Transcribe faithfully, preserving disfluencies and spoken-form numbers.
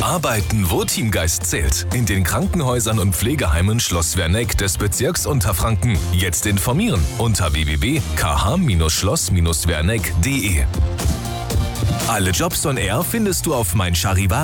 Arbeiten, wo Teamgeist zählt. In den Krankenhäusern und Pflegeheimen Schloss Werneck des Bezirks Unterfranken. Jetzt informieren unter w w w punkt k h schloss werneck punkt d e. Alle Jobs on Air findest du auf mein Charivari.